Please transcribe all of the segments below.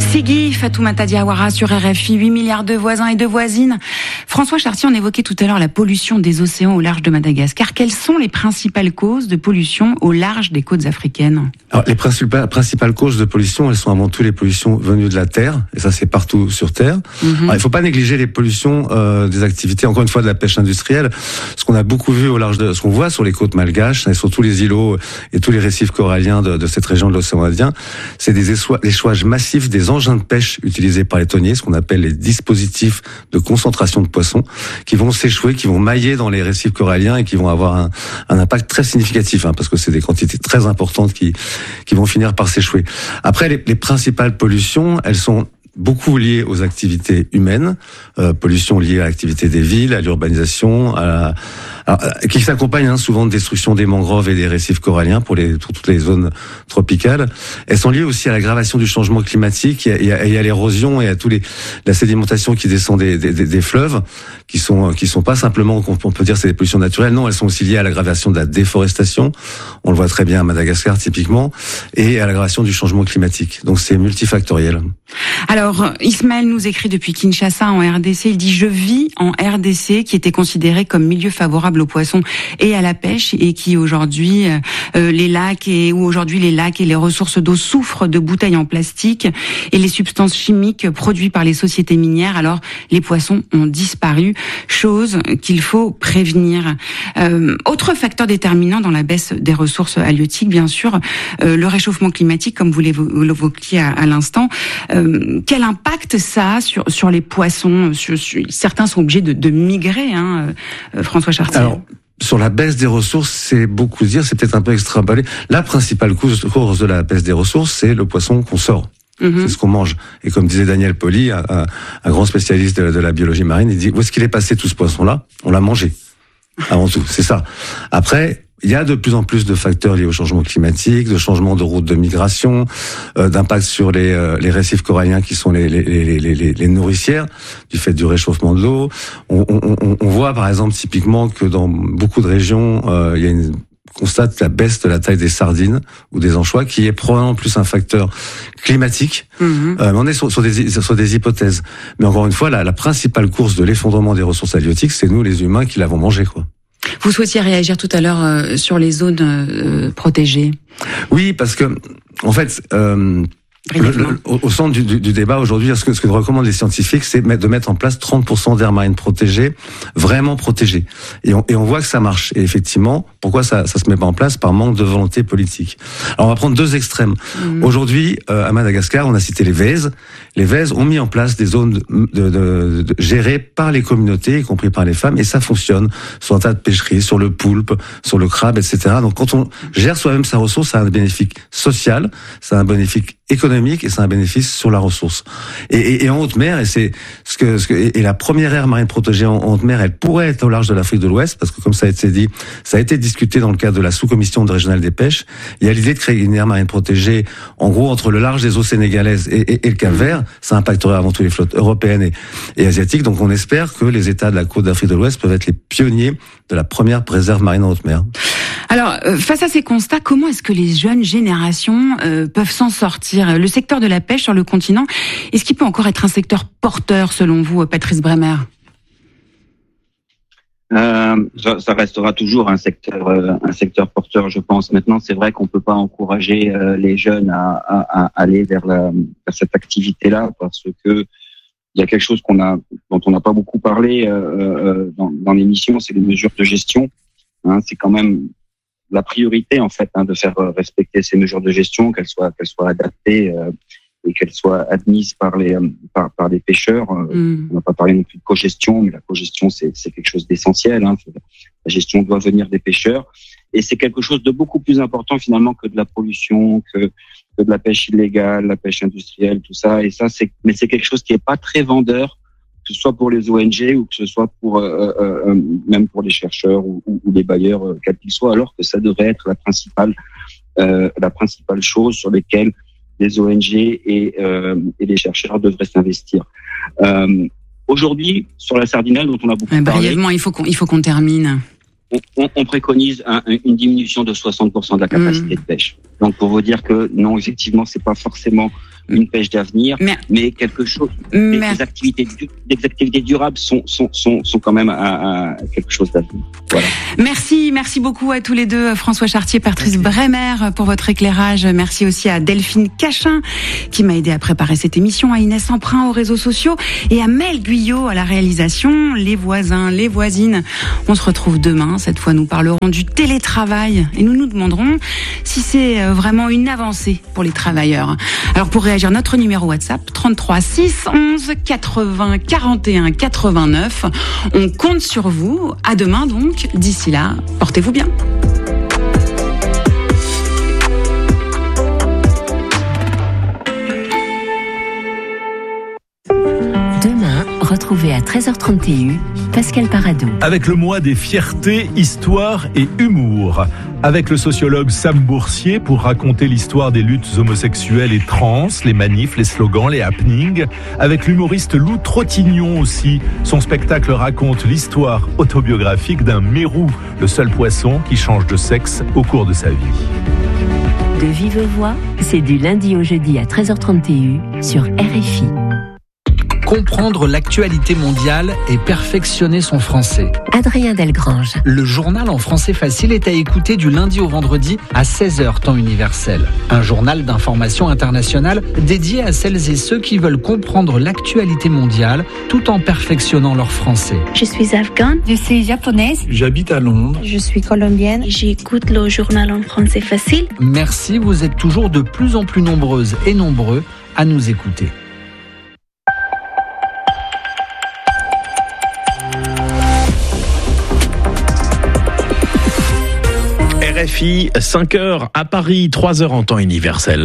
Siggi, Fatoumata Diawara sur RFI, 8 milliards de voisins et de voisines. François Chartier, on évoquait tout à l'heure la pollution des océans au large de Madagascar. Quelles sont les principales causes de pollution au large des côtes africaines ? Alors, les principales causes de pollution, elles sont avant tout les pollutions venues de la Terre, et ça c'est partout sur Terre. Alors, il ne faut pas négliger les pollutions des activités, encore une fois de la pêche industrielle. Ce qu'on a beaucoup vu au large de, ce qu'on voit sur les côtes malgaches, et sur tous les îlots et tous les récifs coralliens de cette région de l'océan Indien, c'est des échouages massifs des engins de pêche utilisés par les thoniers, ce qu'on appelle les dispositifs de concentration de poissons, qui vont s'échouer, qui vont mailler dans les récifs coralliens et qui vont avoir un impact très significatif, parce que c'est des quantités très importantes qui vont finir par s'échouer. Après, les principales pollutions, elles sont beaucoup liées aux activités humaines, pollution liée à l'activité des villes, à l'urbanisation, qui s'accompagne souvent de destruction des mangroves et des récifs coralliens pour toutes les zones tropicales. Elles sont liées aussi à l'aggravation du changement climatique et à l'érosion et à la sédimentation qui descend des fleuves, qui sont pas simplement, on peut dire c'est des pollutions naturelles, non, elles sont aussi liées à l'aggravation de la déforestation, on le voit très bien à Madagascar typiquement, et à l'aggravation du changement climatique. Donc c'est multifactoriel. Alors, Ismaël nous écrit depuis Kinshasa en RDC, il dit « Je vis en RDC qui était considéré comme milieu favorable aux poissons et à la pêche et qui aujourd'hui les lacs et les ressources d'eau souffrent de bouteilles en plastique et les substances chimiques produites par les sociétés minières. Alors, les poissons ont disparu, chose qu'il faut prévenir. Autre facteur déterminant dans la baisse des ressources halieutiques, bien sûr, le réchauffement climatique, comme vous l'évoquiez à l'instant. Quel impact ça a sur les poissons ? Certains sont obligés de migrer, François Chartier. Alors, sur la baisse des ressources, c'est beaucoup dire, c'est peut-être un peu extrapolé. La principale cause de la baisse des ressources, c'est le poisson qu'on sort. C'est ce qu'on mange. Et comme disait Daniel Poli, un grand spécialiste de la biologie marine, il dit, où est-ce qu'il est passé tout ce poisson-là ? On l'a mangé. Avant tout, c'est ça. Après, il y a de plus en plus de facteurs liés au changement climatique, de changement de route de migration, d'impact sur les récifs coralliens qui sont les nourricières du fait du réchauffement de l'eau. On voit par exemple typiquement que dans beaucoup de régions, constate la baisse de la taille des sardines ou des anchois, qui est probablement plus un facteur climatique. Mais on est sur des hypothèses. Mais encore une fois, la principale course de l'effondrement des ressources halieutiques, c'est nous les humains qui l'avons mangé, quoi. Vous souhaitiez réagir tout à l'heure sur les zones protégées. Oui, parce que en fait, au centre du débat aujourd'hui, ce que recommandent les scientifiques, c'est de mettre en place 30% d'aires marines protégées, vraiment protégées. Et on voit que ça marche. Et effectivement, pourquoi ça se met pas en place ? Par manque de volonté politique. Alors on va prendre deux extrêmes. Aujourd'hui, à Madagascar, on a cité les VEZ. Les VEZ ont mis en place des zones gérées par les communautés, y compris par les femmes, et ça fonctionne sur un tas de pêcheries, sur le poulpe, sur le crabe, etc. Donc quand on gère soi-même sa ressource, ça a un bénéfice social, ça a un bénéfice économique et c'est un bénéfice sur la ressource. Et en haute mer, et c'est et la première aire marine protégée en haute mer, elle pourrait être au large de l'Afrique de l'Ouest, parce que comme ça a été dit, ça a été discuté dans le cadre de la sous-commission régionale des pêches. Il y a l'idée de créer une aire marine protégée, en gros, entre le large des eaux sénégalaises et le Cap-Vert. Ça impacterait avant tout les flottes européennes et asiatiques. Donc on espère que les États de la côte d'Afrique de l'Ouest peuvent être les pionniers de la première préserve marine en haute mer. Alors, face à ces constats, comment est-ce que les jeunes générations peuvent s'en sortir ? Le secteur de la pêche sur le continent, est-ce qu'il peut encore être un secteur porteur, selon vous, Patrice Bremer ? Ça restera toujours un secteur porteur, je pense. Maintenant, c'est vrai qu'on peut pas encourager les jeunes à aller vers cette activité-là, parce que il y a quelque chose dont on n'a pas beaucoup parlé dans l'émission, c'est les mesures de gestion. C'est quand même la priorité en fait, de faire respecter ces mesures de gestion, qu'elles soient adaptées et qu'elles soient admises par les pêcheurs. On n'a pas parlé non plus de cogestion, mais la cogestion c'est quelque chose d'essentiel. La gestion doit venir des pêcheurs, et c'est quelque chose de beaucoup plus important finalement que de la pollution, que de la pêche illégale, la pêche industrielle, tout ça. Et ça, mais c'est quelque chose qui est pas très vendeur, que ce soit pour les ONG ou que ce soit pour même pour les chercheurs ou les bailleurs, quels qu'ils soient, alors que ça devrait être la principale chose sur lesquelles les ONG et les chercheurs devraient s'investir. Aujourd'hui, sur la sardinelle dont on a beaucoup parlé, brièvement, il faut qu'on termine. On préconise une diminution de 60% de la capacité de pêche. Donc pour vous dire que non, effectivement, c'est pas forcément une pêche d'avenir, mais quelque chose. Les activités durables sont quand même quelque chose d'avenir. Voilà. Merci beaucoup à tous les deux, François Chartier, Patrice Bremer, pour votre éclairage. Merci aussi à Delphine Cachin qui m'a aidé à préparer cette émission, à Inès Emprunt aux réseaux sociaux et à Mel Guyot à la réalisation. Les voisins, les voisines, on se retrouve demain. Cette fois, nous parlerons du télétravail et nous nous demanderons si c'est vraiment une avancée pour les travailleurs. Alors pour réagir, notre numéro WhatsApp 33 611 80 41 89. On compte sur vous. À demain donc. D'ici là, portez-vous bien. Demain, retrouvez à 13h30 TU Pascal Paradou. Avec le mois des fiertés, histoire et humour. Avec le sociologue Sam Boursier pour raconter l'histoire des luttes homosexuelles et trans, les manifs, les slogans, les happenings. Avec l'humoriste Lou Trottignon aussi. Son spectacle raconte l'histoire autobiographique d'un mérou, le seul poisson qui change de sexe au cours de sa vie. De vive voix, c'est du lundi au jeudi à 13h30 TU sur RFI. Comprendre l'actualité mondiale et perfectionner son français. Adrien Delgrange. Le journal en français facile est à écouter du lundi au vendredi à 16h temps universel. Un journal d'information internationale dédié à celles et ceux qui veulent comprendre l'actualité mondiale tout en perfectionnant leur français. Je suis afghane. Je suis japonaise. J'habite à Londres. Je suis colombienne. J'écoute le journal en français facile. Merci, vous êtes toujours de plus en plus nombreuses et nombreux à nous écouter. RFI, 5h à Paris, 3h en temps universel.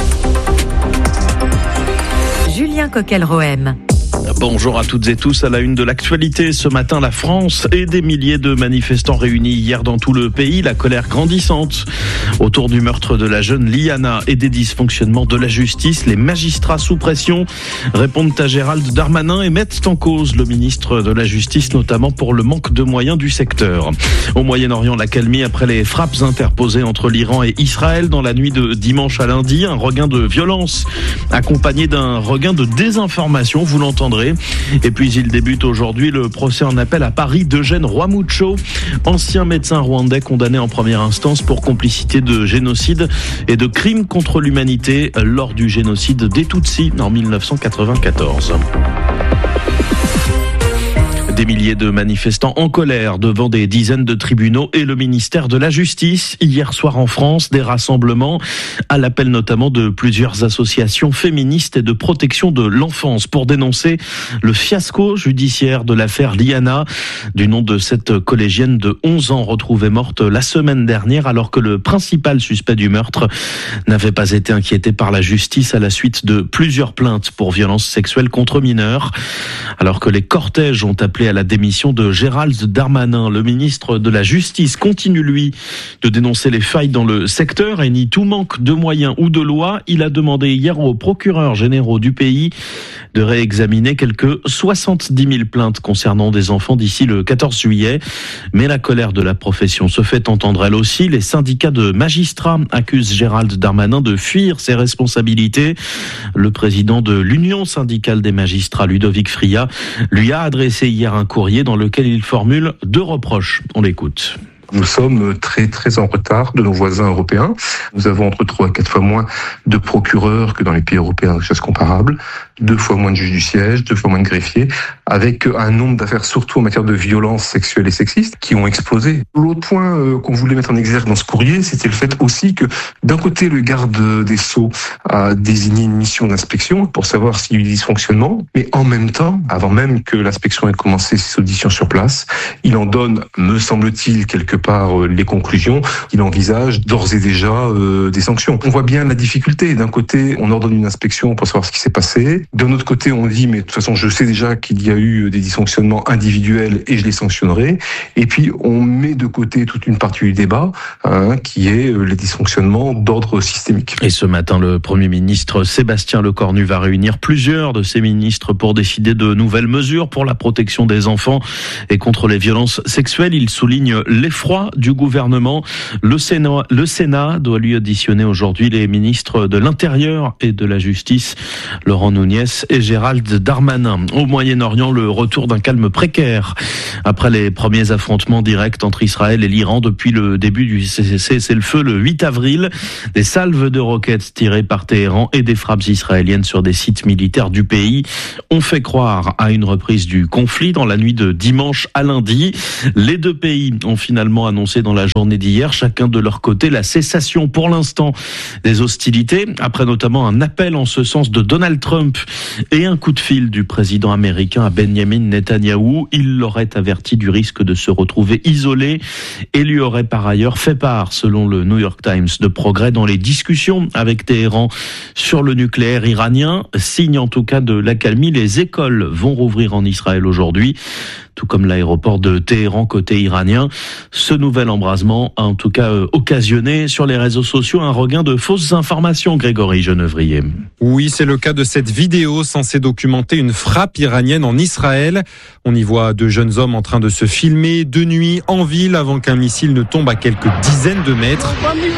Julien Coquel-Rohem. Bonjour à toutes et tous. À la une de l'actualité ce matin, la France et des milliers de manifestants réunis hier dans tout le pays. La colère grandissante autour du meurtre de la jeune Liana et des dysfonctionnements de la justice. Les magistrats sous pression répondent à Gérald Darmanin et mettent en cause le ministre de la Justice, notamment pour le manque de moyens du secteur. Au Moyen-Orient, l'accalmie après les frappes interposées entre l'Iran et Israël dans la nuit de dimanche à lundi. Un regain de violence accompagné d'un regain de désinformation, vous l'entendrez. Et puis il débute aujourd'hui le procès en appel à Paris d'Eugène Rwamucho, ancien médecin rwandais condamné en première instance pour complicité de génocide et de crimes contre l'humanité lors du génocide des Tutsis en 1994. Des milliers de manifestants en colère devant des dizaines de tribunaux et le ministère de la Justice. Hier soir en France, des rassemblements à l'appel notamment de plusieurs associations féministes et de protection de l'enfance pour dénoncer le fiasco judiciaire de l'affaire Liana, du nom de cette collégienne de 11 ans retrouvée morte la semaine dernière alors que le principal suspect du meurtre n'avait pas été inquiété par la justice à la suite de plusieurs plaintes pour violences sexuelles contre mineurs. Alors que les cortèges ont appelé à la démission de Gérald Darmanin, le ministre de la Justice continue, lui, de dénoncer les failles dans le secteur et nie tout manque de moyens ou de loi. Il a demandé hier aux procureurs généraux du pays de réexaminer quelques 70 000 plaintes concernant des enfants d'ici le 14 juillet. Mais la colère de la profession se fait entendre elle aussi. Les syndicats de magistrats accusent Gérald Darmanin de fuir ses responsabilités. Le président de l'Union syndicale des magistrats, Ludovic Fria, lui a adressé hier un courrier dans lequel il formule 2 reproches. On l'écoute. Nous sommes très très en retard de nos voisins européens. Nous avons entre 3 et 4 fois moins de procureurs que dans les pays européens de choses comparables, 2 fois moins de juges du siège, 2 fois moins de greffiers, avec un nombre d'affaires surtout en matière de violences sexuelles et sexistes qui ont explosé. L'autre point qu'on voulait mettre en exergue dans ce courrier, c'était le fait aussi que d'un côté le garde des Sceaux a désigné une mission d'inspection pour savoir s'il y a eu des dysfonctionnements, mais en même temps, avant même que l'inspection ait commencé ses auditions sur place, il en donne, me semble-t-il, quelque part les conclusions. Il envisage d'ores et déjà des sanctions. On voit bien la difficulté. D'un côté, on ordonne une inspection pour savoir ce qui s'est passé. D'un autre côté, on dit, mais de toute façon, je sais déjà qu'il y a eu des dysfonctionnements individuels et je les sanctionnerai. Et puis, on met de côté toute une partie du débat, qui est les dysfonctionnements d'ordre systémique. Et ce matin, le Premier ministre Sébastien Lecornu va réunir plusieurs de ses ministres pour décider de nouvelles mesures pour la protection des enfants et contre les violences sexuelles. Il souligne l'effroi froid du gouvernement. Le Sénat doit lui auditionner aujourd'hui les ministres de l'Intérieur et de la Justice, Laurent Nunez et Gérald Darmanin. Au Moyen-Orient, le retour d'un calme précaire après les premiers affrontements directs entre Israël et l'Iran depuis le début du cessez-le-feu le 8 avril. Des salves de roquettes tirées par Téhéran et des frappes israéliennes sur des sites militaires du pays ont fait croire à une reprise du conflit dans la nuit de dimanche à lundi. Les deux pays ont finalement annoncé dans la journée d'hier, chacun de leur côté, la cessation pour l'instant des hostilités, après notamment un appel en ce sens de Donald Trump et un coup de fil du président américain à Benjamin Netanyahou. Il l'aurait averti du risque de se retrouver isolé et lui aurait par ailleurs fait part, selon le New York Times, de progrès dans les discussions avec Téhéran sur le nucléaire iranien. Signe en tout cas de l'accalmie, les écoles vont rouvrir en Israël aujourd'hui, tout comme l'aéroport de Téhéran côté iranien. Ce nouvel embrasement a en tout cas occasionné sur les réseaux sociaux un regain de fausses informations, Grégory Genevrier. Oui, c'est le cas de cette vidéo censée documenter une frappe iranienne en Israël. On y voit deux jeunes hommes en train de se filmer de nuit en ville avant qu'un missile ne tombe à quelques dizaines de mètres.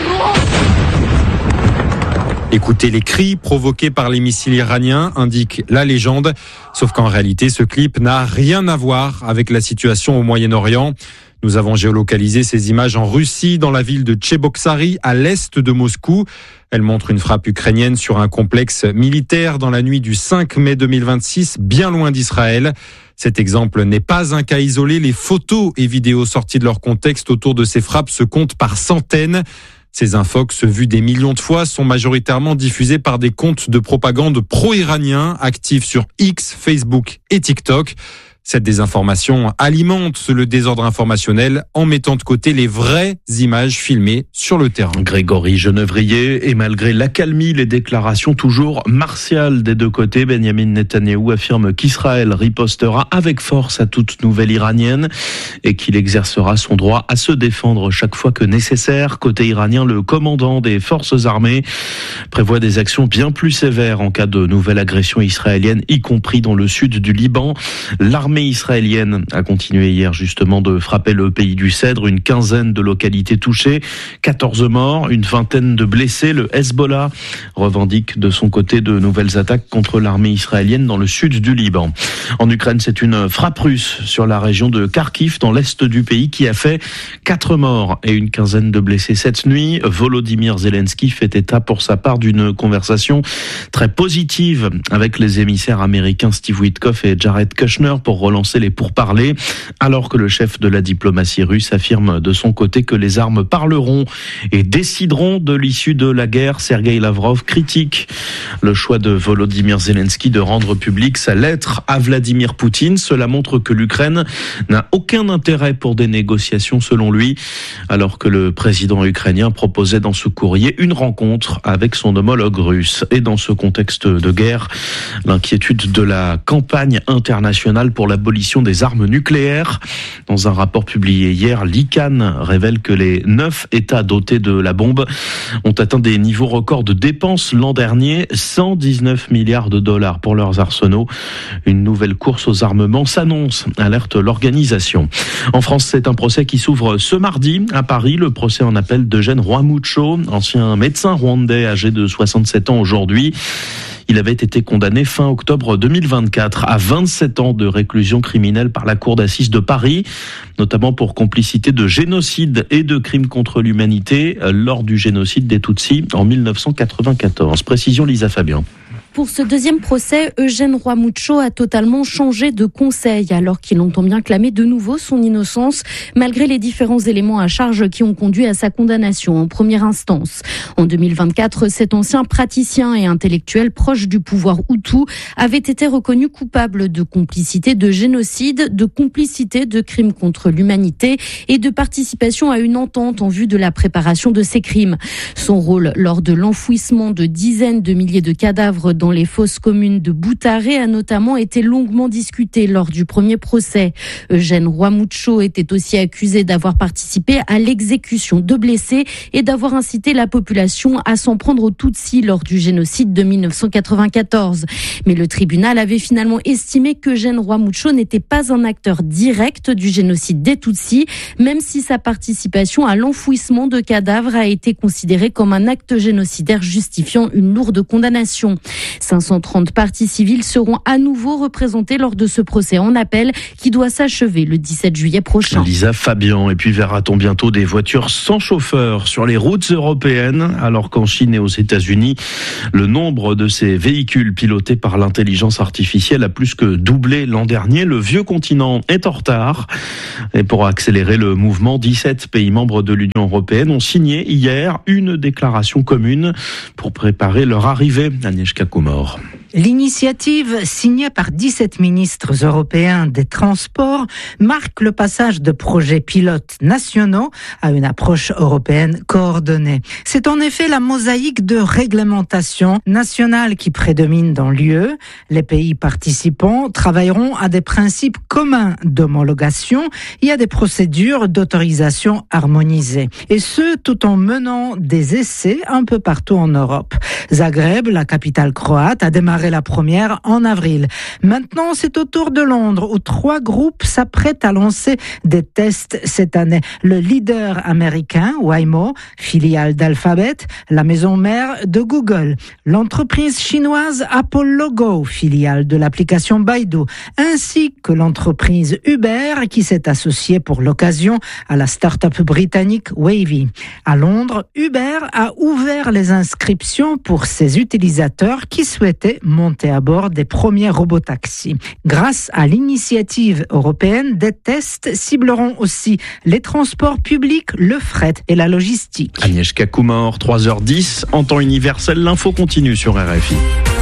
Écoutez les cris provoqués par les missiles iraniens, indique la légende. Sauf qu'en réalité, ce clip n'a rien à voir avec la situation au Moyen-Orient. Nous avons géolocalisé ces images en Russie, dans la ville de Tcheboksary, à l'est de Moscou. Elles montrent une frappe ukrainienne sur un complexe militaire dans la nuit du 5 mai 2026, bien loin d'Israël. Cet exemple n'est pas un cas isolé. Les photos et vidéos sorties de leur contexte autour de ces frappes se comptent par centaines. Ces infox, vues des millions de fois, sont majoritairement diffusées par des comptes de propagande pro-iraniens actifs sur X, Facebook et TikTok. Cette désinformation alimente le désordre informationnel en mettant de côté les vraies images filmées sur le terrain. Grégory Genevrier, et malgré l'accalmie, les déclarations toujours martiales des deux côtés, Benjamin Netanyahou affirme qu'Israël ripostera avec force à toute nouvelle iranienne et qu'il exercera son droit à se défendre chaque fois que nécessaire. Côté iranien, le commandant des forces armées prévoit des actions bien plus sévères en cas de nouvelle agression israélienne, y compris dans le sud du Liban. L'armée israélienne a continué hier justement de frapper le pays du Cèdre, une quinzaine de localités touchées, 14 morts, une vingtaine de blessés. Le Hezbollah revendique de son côté de nouvelles attaques contre l'armée israélienne dans le sud du Liban. En Ukraine, c'est une frappe russe sur la région de Kharkiv, dans l'est du pays, qui a fait 4 morts et une quinzaine de blessés cette nuit. Volodymyr Zelensky fait état pour sa part d'une conversation très positive avec les émissaires américains Steve Witkoff et Jared Kushner pour relancer les pourparlers, alors que le chef de la diplomatie russe affirme de son côté que les armes parleront et décideront de l'issue de la guerre. Sergueï Lavrov critique le choix de Volodymyr Zelensky de rendre public sa lettre à Vladimir Poutine. Cela montre que l'Ukraine n'a aucun intérêt pour des négociations selon lui, alors que le président ukrainien proposait dans ce courrier une rencontre avec son homologue russe. Et dans ce contexte de guerre, l'inquiétude de la campagne internationale pour l'abolition des armes nucléaires. Dans un rapport publié hier, l'ICAN révèle que les 9 États dotés de la bombe ont atteint des niveaux records de dépenses l'an dernier, 119 milliards de dollars pour leurs arsenaux. Une nouvelle course aux armements s'annonce, alerte l'organisation. En France, c'est un procès qui s'ouvre ce mardi à Paris, le procès en appel d'Eugène Rwamucho, ancien médecin rwandais âgé de 67 ans aujourd'hui. Il avait été condamné fin octobre 2024 à 27 ans de réclusion criminelle par la Cour d'assises de Paris, notamment pour complicité de génocide et de crimes contre l'humanité lors du génocide des Tutsis en 1994. Précision Lisa Fabien. Pour ce deuxième procès, Eugène Rwamucho a totalement changé de conseil alors qu'il entend bien clamer de nouveau son innocence malgré les différents éléments à charge qui ont conduit à sa condamnation en première instance. En 2024, cet ancien praticien et intellectuel proche du pouvoir Hutu avait été reconnu coupable de complicité de génocide, de complicité de crimes contre l'humanité et de participation à une entente en vue de la préparation de ces crimes. Son rôle lors de l'enfouissement de dizaines de milliers de cadavres dans dans les fosses communes de Boutaré a notamment été longuement discuté lors du premier procès. Eugène Rwamucho était aussi accusé d'avoir participé à l'exécution de blessés et d'avoir incité la population à s'en prendre aux Tutsis lors du génocide de 1994. Mais le tribunal avait finalement estimé qu'Eugène Rwamucho n'était pas un acteur direct du génocide des Tutsis, même si sa participation à l'enfouissement de cadavres a été considérée comme un acte génocidaire justifiant une lourde condamnation. 530 parties civiles seront à nouveau représentées lors de ce procès en appel qui doit s'achever le 17 juillet prochain. Lisa Fabian, et puis verra-t-on bientôt des voitures sans chauffeur sur les routes européennes, alors qu'en Chine et aux États-Unis, le nombre de ces véhicules pilotés par l'intelligence artificielle a plus que doublé l'an dernier. Le vieux continent est en retard. Et pour accélérer le mouvement, 17 pays membres de l'Union européenne ont signé hier une déclaration commune pour préparer leur arrivée. Agnieszka Kumor. L'initiative, signée par 17 ministres européens des transports, marque le passage de projets pilotes nationaux à une approche européenne coordonnée. C'est en effet la mosaïque de réglementation nationale qui prédomine dans l'UE. Les pays participants travailleront à des principes communs d'homologation et à des procédures d'autorisation harmonisées. Et ce, tout en menant des essais un peu partout en Europe. Zagreb, la capitale croate, a démarré la première en avril. Maintenant, c'est au tour de Londres où 3 groupes s'apprêtent à lancer des tests cette année. Le leader américain, Waymo, filiale d'Alphabet, la maison mère de Google. L'entreprise chinoise Apollo Go, filiale de l'application Baidu, ainsi que l'entreprise Uber qui s'est associée pour l'occasion à la start-up britannique Wavy. À Londres, Uber a ouvert les inscriptions pour ses utilisateurs qui souhaitaient monter à bord des premiers robotaxis. Grâce à l'initiative européenne, des tests cibleront aussi les transports publics, le fret et la logistique. Agnieszka Kumor, 3h10, en temps universel, l'info continue sur RFI.